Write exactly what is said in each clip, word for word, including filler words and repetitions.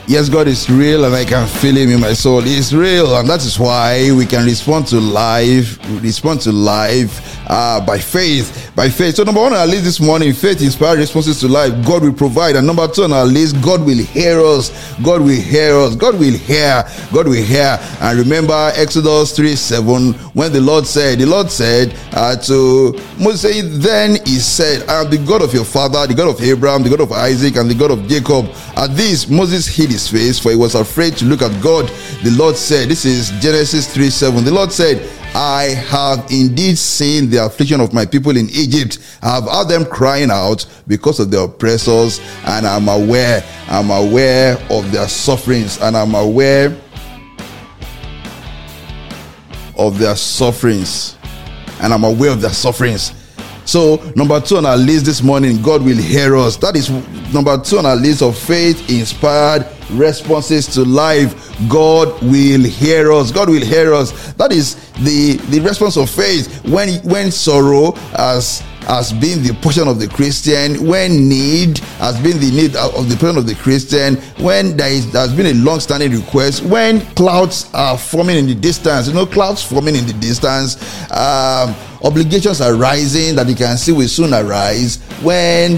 Yes, God is real and I can feel him in my soul. He is real, and that is why we can respond to life, respond to life uh, by faith, by faith. So number one on our list this morning, faith inspired responses to life. God will provide. And number two on our list, God will hear us. God will hear us. God will hear. God will hear. And remember Exodus three seven, when the Lord said, the Lord said uh, to Moses, then he said, I am the God of your father, the God of Abraham, the God of Isaac, and the God of Jacob. At this, Moses hid his face, for he was afraid to look at God. The Lord said, this is Genesis three seven. The Lord said, I have indeed seen the affliction of my people in Egypt. I have heard them crying out because of their oppressors, and I'm aware, I'm aware of their sufferings, and I'm aware of their sufferings, and I'm aware of their sufferings. So, number two on our list this morning, God will hear us. That is number two on our list of faith-inspired responses to life. God will hear us. God will hear us. That is the, the response of faith. When, when sorrow has, has been the portion of the Christian, when need has been the need of the portion of the Christian, when there is, there has been a long-standing request, when clouds are forming in the distance, you know, clouds forming in the distance, um, obligations are rising that you can see will soon arise, when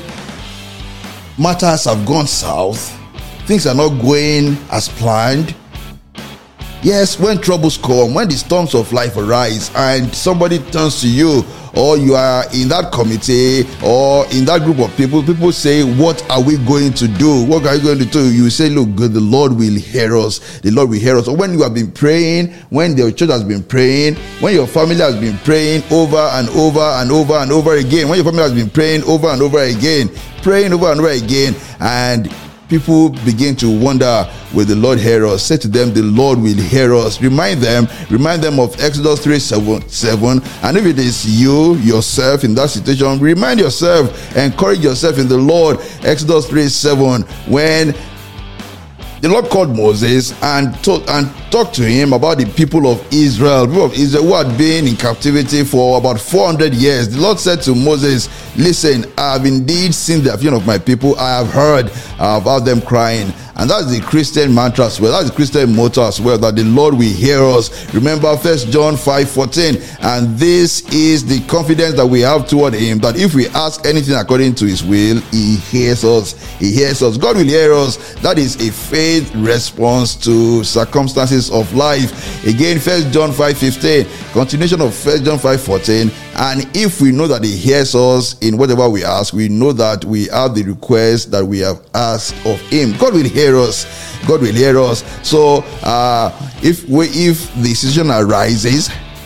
matters have gone south, things are not going as planned. Yes, when troubles come, when the storms of life arise and somebody turns to you, or you are in that committee or in that group of people, people say, what are we going to do? What are you going to do? You say, look, good, the Lord will hear us. The Lord will hear us. Or when you have been praying, when the church has been praying, when your family has been praying over and over and over and over again, when your family has been praying over and over again, praying over and over again, and people begin to wonder, will the Lord hear us? Say to them, the Lord will hear us. Remind them, remind them of Exodus three seven. And if it is you, yourself in that situation, remind yourself, encourage yourself in the Lord. Exodus three seven, when the Lord called Moses and told and talked to him about the people of Israel, people of Israel who had been in captivity for about four hundred years. The Lord said to Moses, listen, I have indeed seen the affliction of my people. I have heard about them crying. And that's the Christian mantra as well. That's the Christian motto as well, that the Lord will hear us. Remember First John five fourteen. And this is the confidence that we have toward him, that if we ask anything according to his will, he hears us. He hears us. God will hear us. That is a faith response to circumstances of life. Again, First John five fifteen. Continuation of First John five fourteen. And if we know that he hears us in whatever we ask, we know that we have the request that we have asked of him. God will hear us. God will hear us. So uh, if we, if the situation arises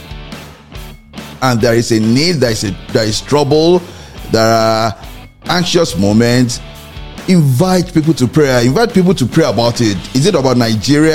and there is a need, there is a there is trouble, there are anxious moments, invite people to prayer. Invite people to pray about it. Is it about Nigeria?